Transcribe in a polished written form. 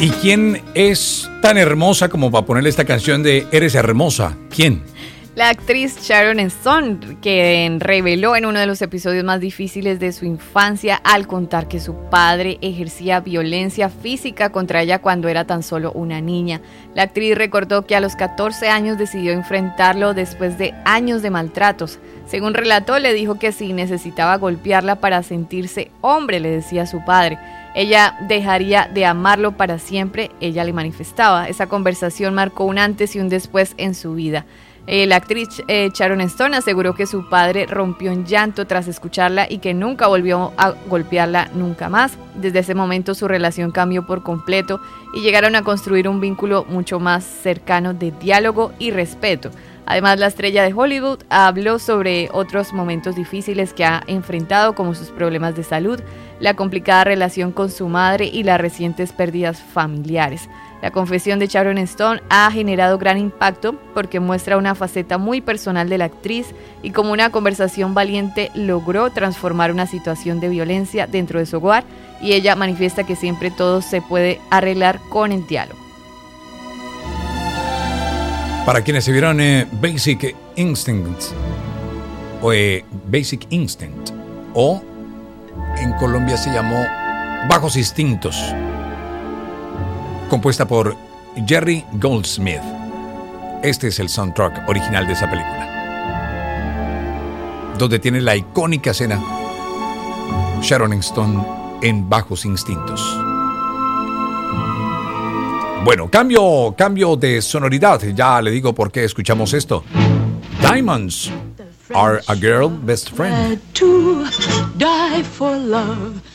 ¿Y quién es tan hermosa como para ponerle esta canción de Eres hermosa? ¿Quién? La actriz Sharon Stone, que reveló en uno de los episodios más difíciles de su infancia al contar que su padre ejercía violencia física contra ella cuando era tan solo una niña. La actriz recordó que a los 14 años decidió enfrentarlo después de años de maltratos. Según relató, le dijo que si necesitaba golpearla para sentirse hombre, le decía su padre. Ella dejaría de amarlo para siempre, ella le manifestaba. Esa conversación marcó un antes y un después en su vida. La actriz Sharon Stone aseguró que su padre rompió en llanto tras escucharla y que nunca volvió a golpearla nunca más. Desde ese momento su relación cambió por completo y llegaron a construir un vínculo mucho más cercano de diálogo y respeto. Además, la estrella de Hollywood habló sobre otros momentos difíciles que ha enfrentado, como sus problemas de salud, la complicada relación con su madre y las recientes pérdidas familiares. La confesión de Sharon Stone ha generado gran impacto porque muestra una faceta muy personal de la actriz y como una conversación valiente logró transformar una situación de violencia dentro de su hogar, y ella manifiesta que siempre todo se puede arreglar con el diálogo. Para quienes se vieron Basic Instinct o Basic Instinct, o en Colombia se llamó Bajos Instintos, compuesta por Jerry Goldsmith. Este es el soundtrack original de esa película, donde tiene la icónica escena Sharon Stone en Bajos Instintos. Bueno, cambio de sonoridad. Ya le digo por qué escuchamos esto. Diamonds Are a Girl Best Friend.